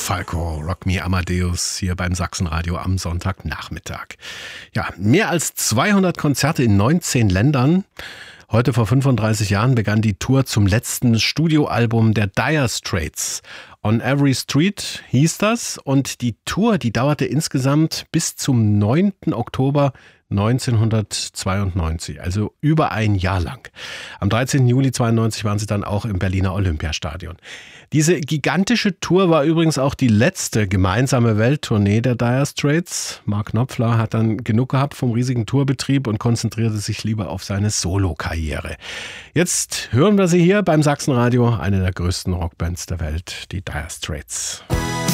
Falco, Rock Me Amadeus hier beim Sachsenradio am Sonntagnachmittag. Ja, mehr als 200 Konzerte in 19 Ländern. Heute vor 35 Jahren begann die Tour zum letzten Studioalbum der Dire Straits. On Every Street hieß das und die Tour, die dauerte insgesamt bis zum 9. Oktober 1992, also über ein Jahr lang. Am 13. Juli 92 waren sie dann auch im Berliner Olympiastadion. Diese gigantische Tour war übrigens auch die letzte gemeinsame Welttournee der Dire Straits. Mark Knopfler hat dann genug gehabt vom riesigen Tourbetrieb und konzentrierte sich lieber auf seine Solokarriere. Jetzt hören wir sie hier beim Sachsenradio, eine der größten Rockbands der Welt, die Dire Straits.